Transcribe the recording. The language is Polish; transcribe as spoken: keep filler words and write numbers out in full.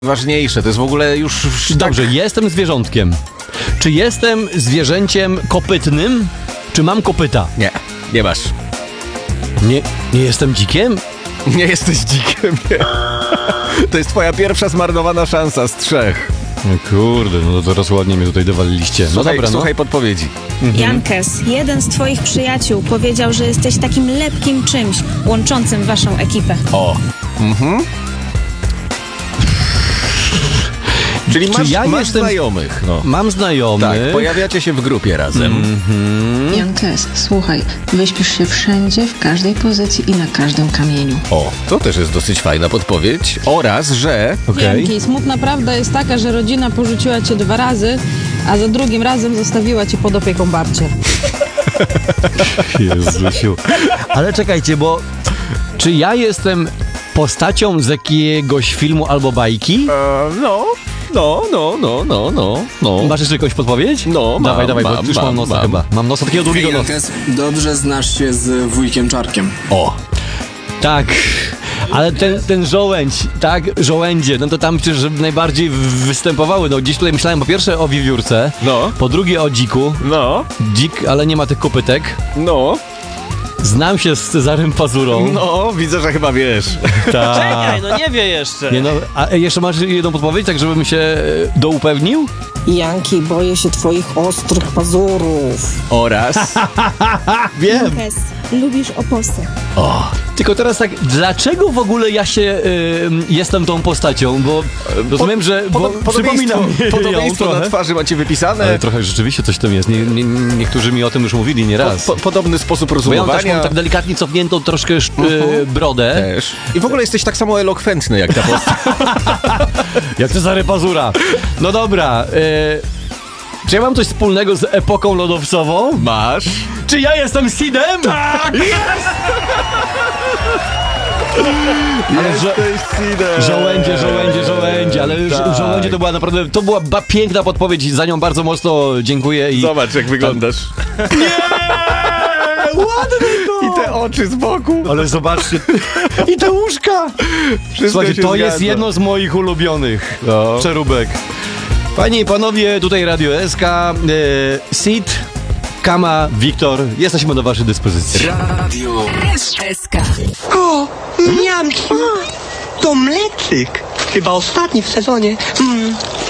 ważniejsze, to jest w ogóle już... Dobrze, tak... jestem zwierzątkiem. Czy jestem zwierzęciem kopytnym? Czy mam kopyta? Nie, nie masz. Nie, nie jestem dzikiem? Nie jesteś dzikiem, nie. To jest twoja pierwsza zmarnowana szansa z trzech. No kurde, no to teraz ładnie mnie tutaj dowaliliście. No słuchaj, dobra, słuchaj no. podpowiedzi. Mhm. Jankes, jeden z twoich przyjaciół powiedział, że jesteś takim lepkim czymś łączącym waszą ekipę. O. Mhm. Czyli masz, ja masz jestem... znajomych. No. Mam znajomych. Tak, pojawiacie się w grupie razem. Mhm. Jankes, słuchaj, wyśpisz się wszędzie, w każdej pozycji i na każdym kamieniu. O, to też jest dosyć fajna podpowiedź. Oraz, że... Okay. Janki, smutna prawda jest taka, że rodzina porzuciła cię dwa razy, a za drugim razem zostawiła cię pod opieką babci. Jezusiu. Ale czekajcie, bo czy ja jestem postacią z jakiegoś filmu albo bajki? E, no... No, no, no, no, no, no. Masz jeszcze jakąś podpowiedź? No, mam, Dawaj, dawaj, mam, bo już mam, mam nosa mam. chyba. Mam nosa takiego długiego nosa. Dobrze znasz się z wujkiem Czarkiem. O. Tak, ale ten, ten żołędź, tak, żołędzie, no to tam przecież najbardziej występowały. No gdzieś tutaj myślałem po pierwsze o wiewiórce, no. Po drugie o dziku. No. Dzik, ale nie ma tych kopytek. No. Znam się z Cezarym Pazurą. No, widzę, że chyba wiesz. Ta. Czekaj, no nie wie jeszcze. Nie no, a jeszcze masz jedną podpowiedź, tak żebym się doupewnił? Janki, boję się twoich ostrych pazurów. Oraz... Wiem. Jankes, lubisz oposy. O. Tylko teraz tak, dlaczego w ogóle ja się y, jestem tą postacią? Bo rozumiem, że bo Pod, przypominam mi podobieństwo ją na trochę. twarzy macie wypisane. Ale trochę rzeczywiście coś tam jest. Nie, nie, niektórzy mi o tym już mówili nieraz. Po, po, podobny sposób Bo ja rozumowania. też mam tak delikatnie cofniętą troszkę y, brodę. Też. I w ogóle jesteś tak samo elokwentny jak ta postać. Jak Cezary Pazura. No dobra. Y, czy ja mam coś wspólnego z epoką lodowcową? Masz. Czy ja jestem Sidem? Tak! Ale żo- żołędzie, żołędzie, żołędzie, ale Tak. żołędzie to była naprawdę, to była ba- piękna podpowiedź, za nią bardzo mocno dziękuję i... Zobacz, jak wyglądasz. Ładny to! I te oczy z boku. Ale zobaczcie, i te łóżka! Wszystko Słuchajcie, się to zgadza. jest jedno z moich ulubionych No. przeróbek. Panie i panowie, tutaj Radio S K, e, Sid, Kama, Wiktor, jesteśmy do waszej dyspozycji. Radio S K. O, Janki, to mleczyk. Chyba ostatni w sezonie. Mm,